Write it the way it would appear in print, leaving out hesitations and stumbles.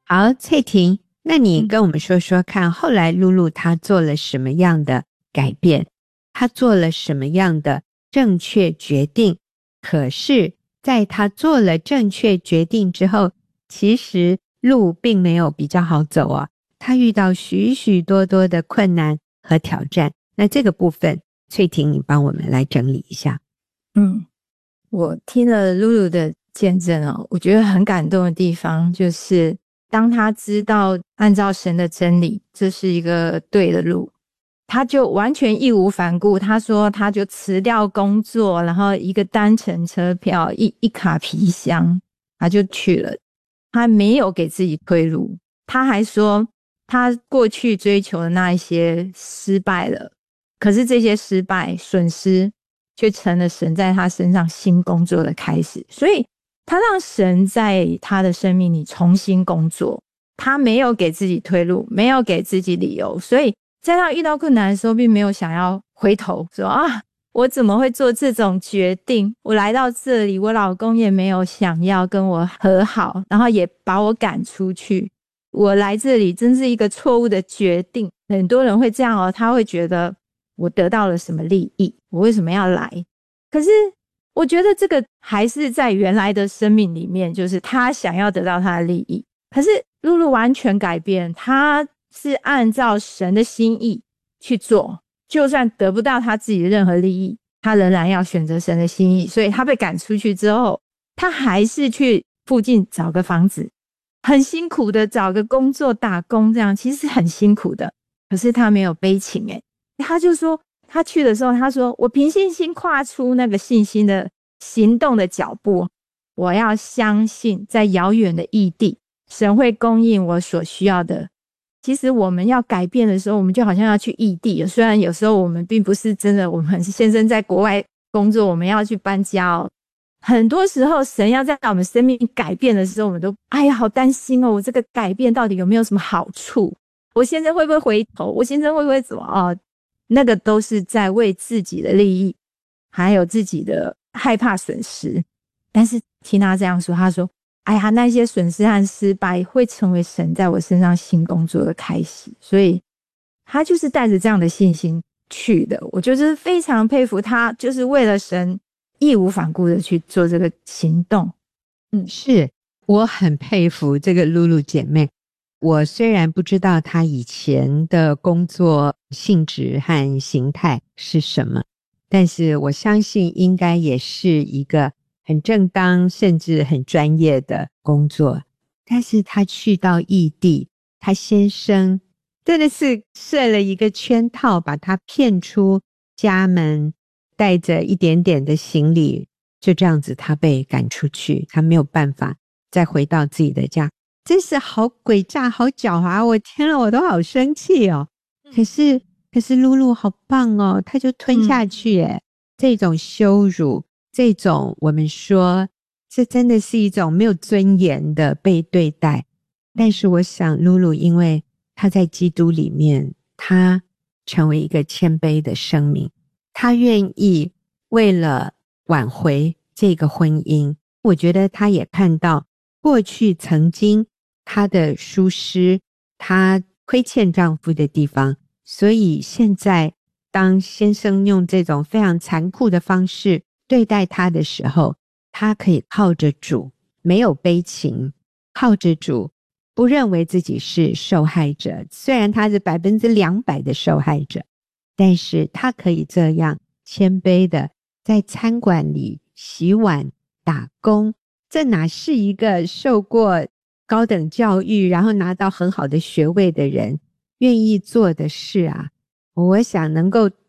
好，翠婷，那你跟我们说说看，后来露露她做了什么样的改变？她做了什么样的正确决定？可是在她做了正确决定之后，其实路并没有比较好走啊，她遇到许许多多的困难和挑战。那这个部分，翠婷你帮我们来整理一下。 我听了露露的见证我觉得很感动的地方就是当她知道按照神的真理这是一个对的路，她就完全义无反顾。她说她就辞掉工作，然后一个单程车票，一卡皮箱，她就去了。她没有给自己退路，她还说她过去追求的那一些失败了，可是这些失败损失却成了神在她身上新工作的开始。所以她让神在她的生命里重新工作，她没有给自己退路，没有给自己理由，所以在她遇到困难的时候并没有想要回头说我怎么会做这种决定，我来到这里，我老公也没有想要跟我和好，然后也把我赶出去，我来这里真是一个错误的决定。很多人会这样他会觉得我得到了什么利益，我为什么要来？可是我觉得这个还是在原来的生命里面，就是他想要得到他的利益。可是露露完全改变，他是按照神的心意去做，就算得不到他自己的任何利益，他仍然要选择神的心意。所以他被赶出去之后，他还是去附近找个房子，很辛苦的找个工作打工，这样其实很辛苦的。可是他没有悲情他就说他去的时候，他说我凭信心跨出那个信心的行动的脚步，我要相信在遥远的异地，神会供应我所需要的。其实我们要改变的时候，我们就好像要去异地了，虽然有时候我们并不是真的，我们先生在国外工作，我们要去搬家很多时候神要在我们生命改变的时候，我们都好担心我这个改变到底有没有什么好处，我先生会不会回头，我先生会不会怎么那个都是在为自己的利益还有自己的害怕损失。但是听他这样说，他说那些损失和失败会成为神在我身上新工作的开始。所以他就是带着这样的信心去的，我就是非常佩服他，就是为了神义无反顾的去做这个行动。 是，我很佩服这个露露姐妹。我虽然不知道她以前的工作性质和形态是什么，但是我相信应该也是一个很正当甚至很专业的工作。但是她去到异地，她先生真的是设了一个圈套，把她骗出家门，带着一点点的行李，就这样子她被赶出去，她没有办法再回到自己的家。真是好诡诈，好狡猾，我天了，我都好生气可是露露好棒她就吞下去这种羞辱，这种我们说这真的是一种没有尊严的被对待。但是我想露露因为她在基督里面，她成为一个谦卑的生命，她愿意为了挽回这个婚姻。我觉得她也看到过去曾经她的疏失，她亏欠丈夫的地方，所以现在当先生用这种非常残酷的方式对待她的时候，她可以靠着主，没有悲情，靠着主，不认为自己是受害者。虽然她是200%的受害者，但是她可以这样谦卑的在餐馆里洗碗打工，这哪是一个受过高等教育然后拿到很好的学位的人愿意做的事啊。我想能够